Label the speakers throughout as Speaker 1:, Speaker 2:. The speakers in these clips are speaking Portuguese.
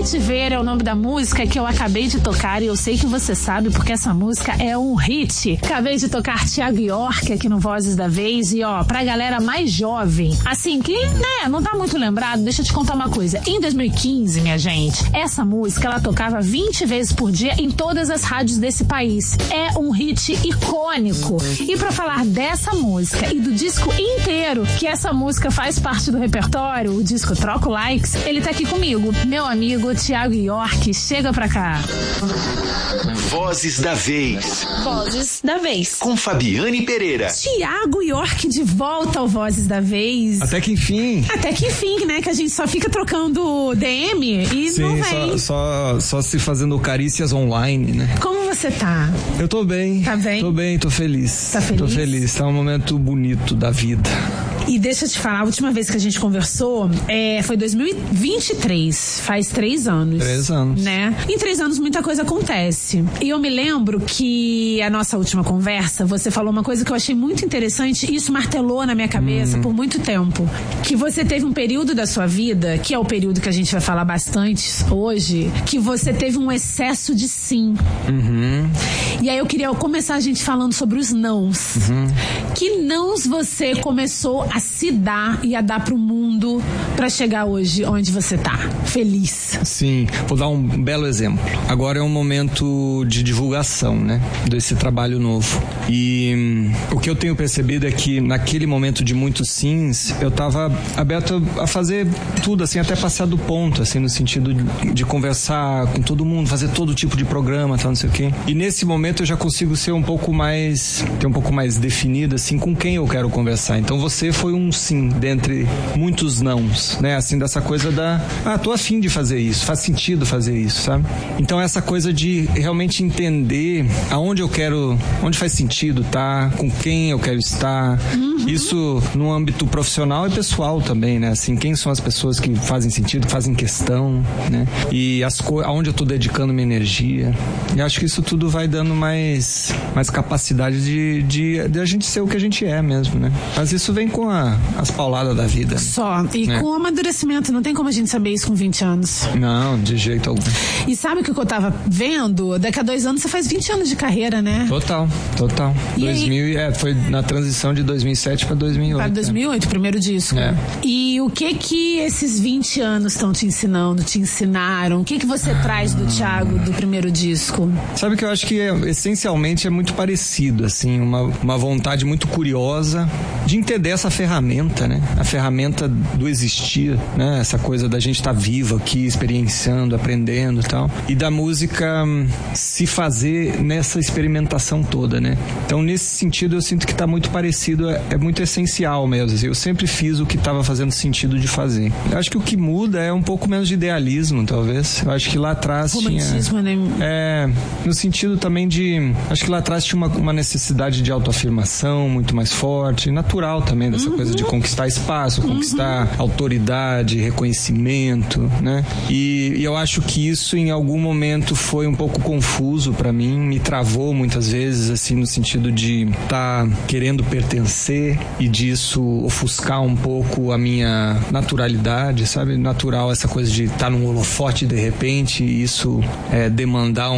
Speaker 1: Cativeiro é o nome da música que eu acabei de tocar e eu sei que você sabe porque essa música é um hit. Acabei de tocar Thiago York aqui no Vozes da Vez e pra galera mais jovem, assim, que, não tá muito lembrado, deixa eu te contar uma coisa. Em 2015, minha gente, essa música ela tocava 20 vezes por dia em todas as rádios desse país. É um hit icônico. E pra falar dessa música e do disco inteiro, que essa música faz parte do repertório, o disco Troco Likes, ele tá aqui comigo, meu amigo Thiago York. Chega pra cá.
Speaker 2: Vozes da Vez.
Speaker 3: Vozes da Vez.
Speaker 2: Com Fabiane Pereira.
Speaker 1: Thiago York de volta ao Vozes da Vez.
Speaker 4: Até que enfim.
Speaker 1: Até que enfim, né? Que a gente só fica trocando DM e
Speaker 4: sim,
Speaker 1: não vem.
Speaker 4: Só se fazendo carícias online, né?
Speaker 1: Como você tá?
Speaker 4: Eu tô bem.
Speaker 1: Tá bem?
Speaker 4: Tô bem, tô feliz.
Speaker 1: Tá feliz?
Speaker 4: Tô feliz. Tá um momento bonito da vida.
Speaker 1: E deixa eu te falar, a última vez que a gente conversou foi 2023, faz 3 anos.
Speaker 4: 3 anos.
Speaker 1: Né? Em 3 anos muita coisa acontece. E eu me lembro que a nossa última conversa, você falou uma coisa que eu achei muito interessante e isso martelou na minha cabeça por muito tempo. Que você teve um período da sua vida, que é o período que a gente vai falar bastante hoje, que você teve um excesso de sim. E aí eu queria começar a gente falando sobre os nãos. Que nãos você começou a se dar e a dar pro mundo pra chegar hoje onde você tá? Feliz.
Speaker 4: Sim, vou dar um belo exemplo. Agora é um momento de divulgação, né? Desse trabalho novo. E o que eu tenho percebido é que naquele momento de muitos sims, eu tava aberto a fazer tudo, assim, até passar do ponto, assim, no sentido de conversar com todo mundo, fazer todo tipo de programa, tal, não sei o quê. E nesse momento eu já consigo ser ter um pouco mais definido, assim, com quem eu quero conversar. Então você foi um sim, dentre muitos nãos, né? Assim, dessa coisa tô afim de fazer isso, faz sentido fazer isso, sabe? Então essa coisa de realmente entender onde faz sentido tá, com quem eu quero estar, isso no âmbito profissional e pessoal também, né? Assim, quem são as pessoas que fazem sentido, que fazem questão, né? E aonde eu tô dedicando minha energia. E acho que isso tudo vai dando mais capacidade de a gente ser o que a gente é mesmo, né? Mas isso vem com as pauladas da vida.
Speaker 1: Só. E com o amadurecimento. Não tem como a gente saber isso com 20 anos.
Speaker 4: Não, de jeito algum.
Speaker 1: E sabe o que eu tava vendo? Daqui a 2 anos você faz 20 anos de carreira, né?
Speaker 4: Total. Foi na transição de 2007 pra 2008.
Speaker 1: Para 2008, o primeiro disco. E o que esses 20 anos estão te ensinando, te ensinaram? O que você traz do Thiago do primeiro disco?
Speaker 4: Sabe que eu acho que essencialmente é muito parecido, assim, uma vontade muito curiosa de entender essa ferramenta, né? A ferramenta do existir, né? Essa coisa da gente estar vivo aqui, experienciando, aprendendo e tal. E da música se fazer nessa experimentação toda, né? Então, nesse sentido, eu sinto que tá muito parecido, é muito essencial mesmo. Assim, eu sempre fiz o que estava fazendo sentido de fazer. Eu acho que o que muda é um pouco menos de idealismo, talvez. Eu acho que lá atrás
Speaker 1: romantismo, né?
Speaker 4: No sentido também acho que lá atrás tinha uma necessidade de autoafirmação muito mais forte, natural também, dessa coisa de conquistar espaço, conquistar autoridade, reconhecimento, né? E eu acho que isso em algum momento foi um pouco confuso pra mim, me travou muitas vezes, assim, no sentido de estar querendo pertencer e disso ofuscar um pouco a minha naturalidade, sabe? Natural essa coisa de estar num holofote de repente e isso demandar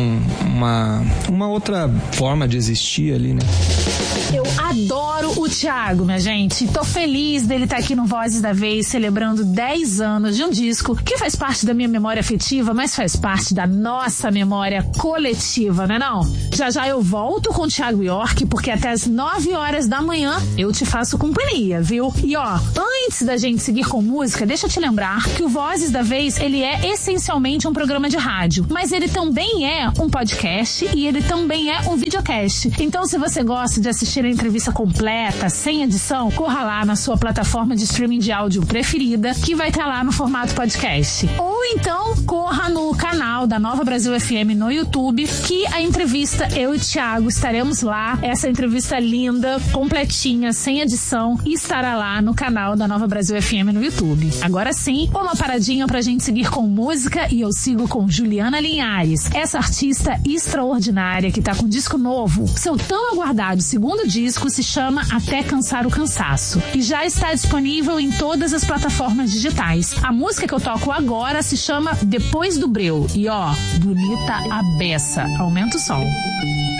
Speaker 4: uma outra forma de existir ali, né?
Speaker 1: Eu adoro o Thiago, minha gente. Tô feliz dele estar aqui no Vozes da Vez, celebrando 10 anos de um disco que faz parte da minha memória afetiva, mas faz parte da nossa memória coletiva, né não? Já eu volto com o Thiago York, porque até as 9 horas da manhã eu te faço companhia, viu? E antes da gente seguir com música, deixa eu te lembrar que o Vozes da Vez, ele é essencialmente um programa de rádio, mas ele também é um podcast e ele também é um videocast. Então, se você gosta de assistir a entrevista completa, sem edição, corra lá na sua plataforma de streaming de áudio preferida, que vai estar lá no formato podcast. Ou então, corra no canal da Nova Brasil FM no YouTube, que a entrevista, eu e o Thiago estaremos lá. Essa entrevista linda, completinha, sem edição, e estará lá no canal da Nova Brasil FM no YouTube. Agora sim, uma paradinha pra gente seguir com música, e eu sigo com Juliana Linhares, essa artista extraordinária que tá com disco novo, seu tão aguardado segundo disco, se chama Até Cansar o Cansaço e já está disponível em todas as plataformas digitais. A música que eu toco agora se chama Depois do Breu e ó, bonita a beça. Aumenta o som.